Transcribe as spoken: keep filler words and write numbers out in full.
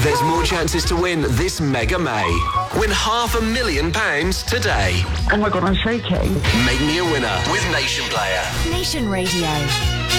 There's more chances to win this Mega May. Win half a million pounds today. Oh my God, I'm shaking. Make me a winner with Nation Player. Nation Radio.